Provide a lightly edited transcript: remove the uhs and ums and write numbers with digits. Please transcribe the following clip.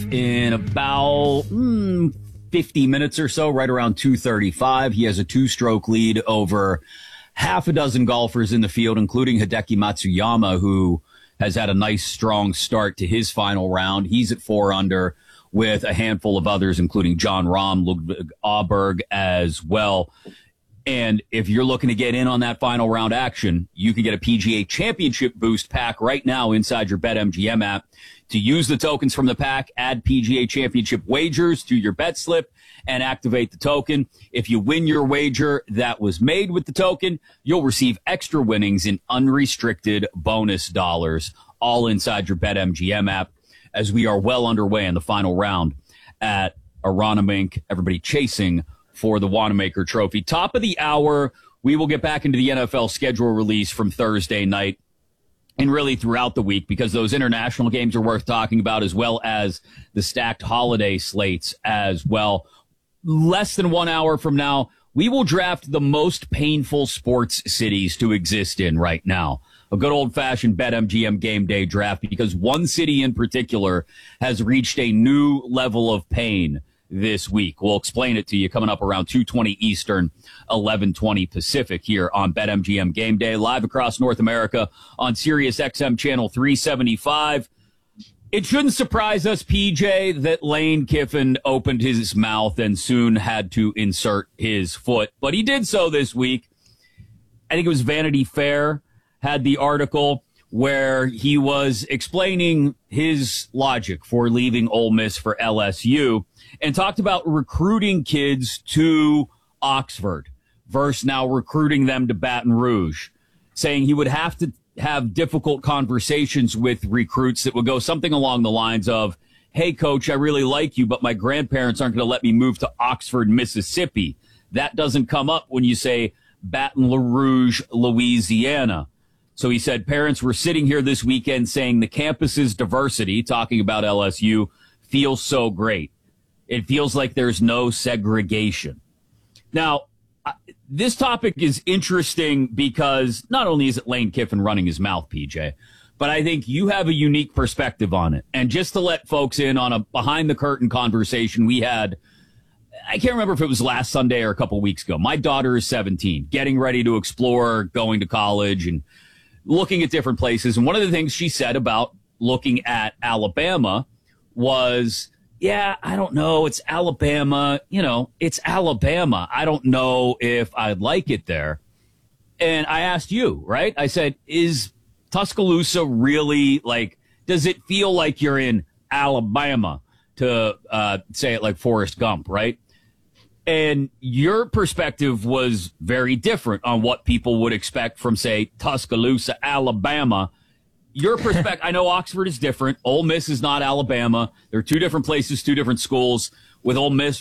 in about 50 minutes or so, right around 2:35. He has a two-stroke lead over half a dozen golfers in the field, including Hideki Matsuyama, who has had a nice, strong start to his final round. He's at 4 under with a handful of others, including John Rahm, Ludwig Aberg as well. And if you're looking to get in on that final round action, you can get a PGA Championship boost pack right now inside your BetMGM app. To use the tokens from the pack, add PGA Championship wagers to your bet slip and activate the token. If you win your wager that was made with the token, you'll receive extra winnings in unrestricted bonus dollars, all inside your BetMGM app, as we are well underway in the final round at Aronimink. Everybody chasing for the Wanamaker Trophy. Top of the hour, we will get back into the NFL schedule release from Thursday night and really throughout the week, because those international games are worth talking about, as well as the stacked holiday slates as well. Less than 1 hour from now, we will draft the most painful sports cities to exist in right now. A good old-fashioned BetMGM game day draft, because one city in particular has reached a new level of pain this week. We'll explain it to you coming up around 2:20 Eastern, 11:20 Pacific here on BetMGM Game Day, live across North America on Sirius XM Channel 375. It shouldn't surprise us, PJ, that Lane Kiffin opened his mouth and soon had to insert his foot, but he did so this week. I think it was Vanity Fair had the article where he was explaining his logic for leaving Ole Miss for LSU and talked about recruiting kids to Oxford versus now recruiting them to Baton Rouge, saying he would have to have difficult conversations with recruits that would go something along the lines of, hey, coach, I really like you, but my grandparents aren't going to let me move to Oxford, Mississippi. That doesn't come up when you say Baton Rouge, Louisiana. So he said parents were sitting here this weekend saying the campus's diversity, talking about LSU, feels so great. It feels like there's no segregation. Now, this topic is interesting because not only is it Lane Kiffin running his mouth, PJ, but I think you have a unique perspective on it. And just to let folks in on a behind-the-curtain conversation we had, I can't remember if it was last Sunday or a couple weeks ago. My daughter is 17, getting ready to explore, going to college, and looking at different places. And one of the things she said about looking at Alabama was, yeah, I don't know. It's Alabama. You know, it's Alabama. I don't know if I'd like it there. And I asked you, right? I said, is Tuscaloosa really like, does it feel like you're in Alabama, to say it like Forrest Gump, right? And your perspective was very different on what people would expect from, say, Tuscaloosa, Alabama. Your perspective, I know Oxford is different. Ole Miss is not Alabama. They're two different places, two different schools. With Ole Miss